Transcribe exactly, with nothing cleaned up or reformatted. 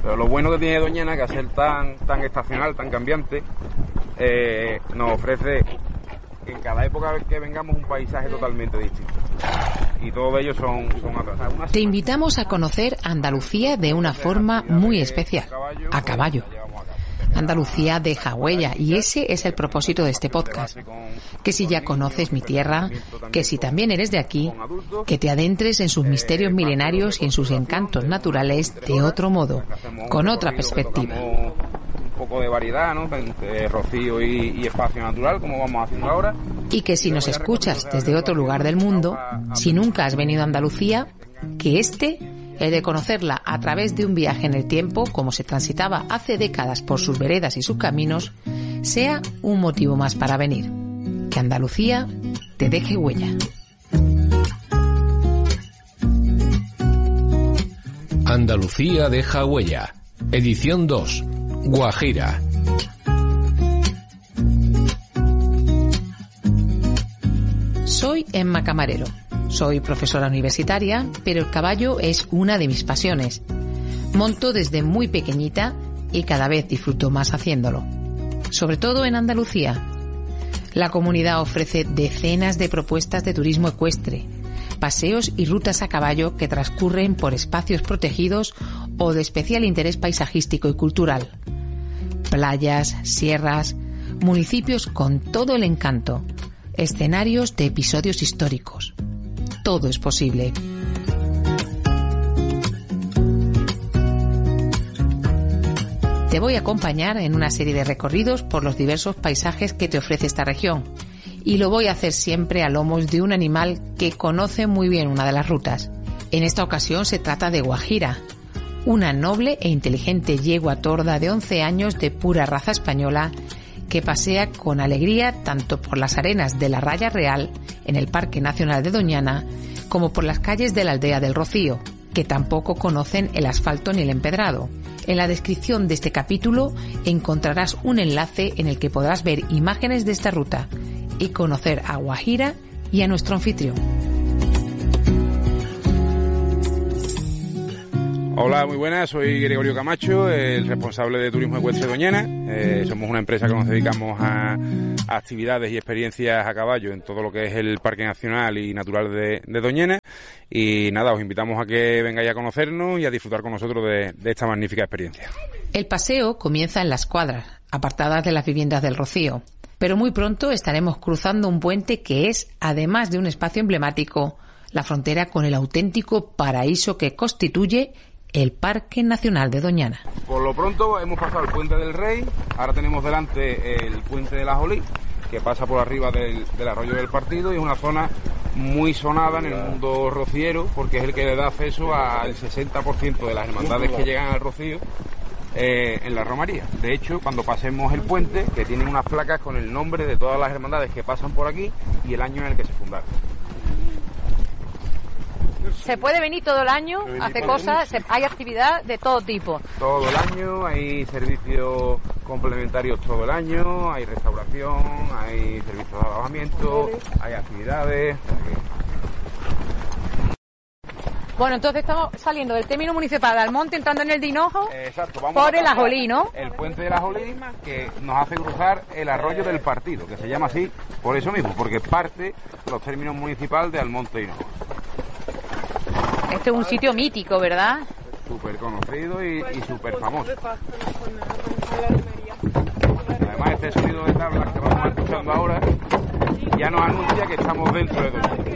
Pero lo bueno que tiene Doñana, que al ser tan, tan estacional, tan cambiante, eh, nos ofrece en cada época que vengamos un paisaje totalmente distinto. Y todos ellos son, son atractivos. Te invitamos a conocer Andalucía de una forma muy especial, a caballo. Andalucía deja huella, y ese es el propósito de este podcast. Que si ya conoces mi tierra, que si también eres de aquí, que te adentres en sus misterios milenarios y en sus encantos naturales de otro modo, con otra perspectiva. Un poco de variedad, ¿no? Entre rocío y, y espacio natural, como vamos haciendo ahora. Y que si nos escuchas desde otro lugar del mundo, si nunca has venido a Andalucía, que este, el de conocerla a través de un viaje en el tiempo, como se transitaba hace décadas por sus veredas y sus caminos, sea un motivo más para venir. Que Andalucía te deje huella. Andalucía deja huella. Edición dos. Guajira. Soy Emma Camarero. Soy profesora universitaria, pero el caballo es una de mis pasiones. Monto desde muy pequeñita y cada vez disfruto más haciéndolo. Sobre todo en Andalucía. La comunidad ofrece decenas de propuestas de turismo ecuestre, paseos y rutas a caballo que transcurren por espacios protegidos o de especial interés paisajístico y cultural. Playas, sierras, municipios con todo el encanto, escenarios de episodios históricos. Todo es posible. Te voy a acompañar en una serie de recorridos por los diversos paisajes que te ofrece esta región, y lo voy a hacer siempre a lomos de un animal que conoce muy bien una de las rutas. En esta ocasión se trata de Guajira, una noble e inteligente yegua torda de once años de pura raza española que pasea con alegría tanto por las arenas de la Raya Real, en el Parque Nacional de Doñana, como por las calles de la Aldea del Rocío, que tampoco conocen el asfalto ni el empedrado. En la descripción de este capítulo encontrarás un enlace en el que podrás ver imágenes de esta ruta y conocer a Guajira y a nuestro anfitrión. Hola, muy buenas, soy Gregorio Camacho, el responsable de Turismo Ecuestre Doñana. Eh, somos una empresa que nos dedicamos a, a actividades y experiencias a caballo en todo lo que es el Parque Nacional y Natural de, de Doñana. Y nada, os invitamos a que vengáis a conocernos y a disfrutar con nosotros de, de esta magnífica experiencia. El paseo comienza en las cuadras, apartadas de las viviendas del Rocío. Pero muy pronto estaremos cruzando un puente que es, además de un espacio emblemático, la frontera con el auténtico paraíso que constituye el Parque Nacional de Doñana. Por lo pronto hemos pasado el Puente del Rey, ahora tenemos delante el Puente de la Jolí, que pasa por arriba del, del arroyo del Partido, y es una zona muy sonada en el mundo rociero, porque es el que le da acceso al sesenta por ciento de las hermandades que llegan al Rocío eh, en la romería. De hecho, cuando pasemos el puente, que tienen unas placas con el nombre de todas las hermandades que pasan por aquí y el año en el que se fundaron. Se puede venir todo el año, hace cosas, se, hay actividad de todo tipo. Todo el año, hay servicios complementarios todo el año, hay restauración, hay servicios de alojamiento, hay actividades. Bueno, entonces estamos saliendo del término municipal de Almonte, entrando en el de Hinojo, Exacto, vamos por el Ajolí, ¿no? El puente de la Jolí, que nos hace cruzar el arroyo del Partido, que se llama así por eso mismo, porque parte los términos municipales de Almonte y Hinojo. Este es un sitio mítico, ¿verdad? Súper conocido y, y súper famoso. Además, este sonido de tablas que vamos escuchando ahora ya nos anuncia que estamos dentro de Doñana.